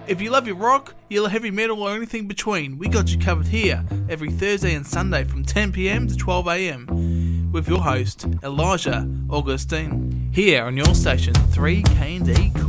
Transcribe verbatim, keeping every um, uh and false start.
If you love your rock, you love heavy metal or anything between, we got you covered here every Thursday and Sunday from ten p.m. to twelve a.m. with your host, Elijah Augustine, here on your station three K and D.